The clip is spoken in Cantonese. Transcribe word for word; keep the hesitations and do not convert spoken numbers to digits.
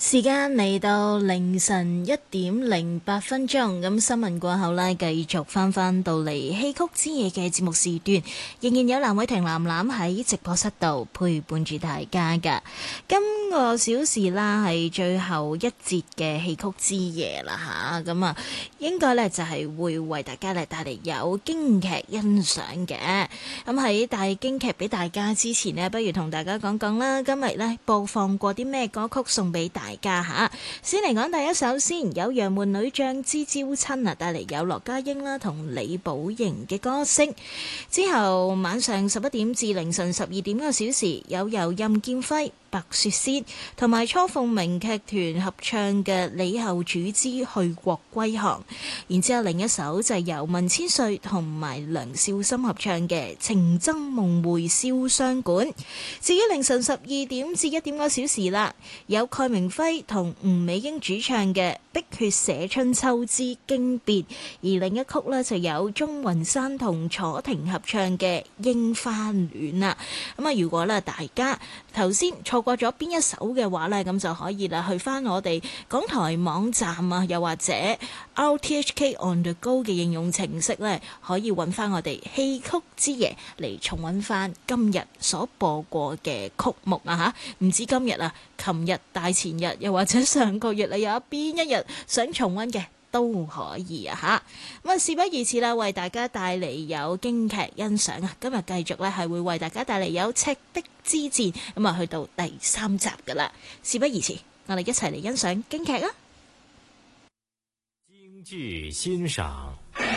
時間嚟到凌晨一點零八分鐘，咁新聞過後呢，繼續翻翻到嚟戲曲之夜嘅節目時段，仍然有藍偉霆藍藍喺直播室度陪伴住大家噶。今個小時啦係最後一節嘅戲曲之夜啦吓，咁啊應該呢就係會為大家嚟帶嚟有京劇欣賞嘅。咁喺帶京劇俾大家之前呢，不如同大家講講啦，今日呢播放過啲咩歌曲送俾大家吓。先嚟講第一首先，有楊門女將之招親啊，帶嚟有羅家英啦同李寶瑩嘅歌聲。之後晚上十一點至凌晨十二點個小時，有由任劍輝、白雪仙同埋雛鳳鳴劇團合唱嘅李後主之去國歸航。然之後另一首就係由文千歲同埋梁少心合唱嘅情僧夢會瀟湘館。至於凌晨十二點至一點個小時啦，有蓋明輝同吳美英主唱嘅碧血寫春秋之經別，而另一曲呢，就有鍾雲山同楚婷合唱嘅櫻花戀啊。咁啊，如果咧大家頭先錯過咗邊一首嘅話呢，咁就可以啦，去翻我哋港台網站啊，又或者 R T H K On The Go 嘅應用程式呢，可以揾翻我哋戲曲之夜嚟重溫翻今日所播過嘅曲目啊吓。唔知今日啊、琴日、大前日，又或者上個月你有邊一日想重溫嘅都可以啊吓。咁啊，事不宜遲啦，為大家帶嚟有京劇欣賞啊！今日繼續咧係會為大家帶嚟有赤壁之戰，咁啊去到第三集噶啦。事不宜遲，我哋一齊嚟欣賞京劇啊！ 京劇欣賞。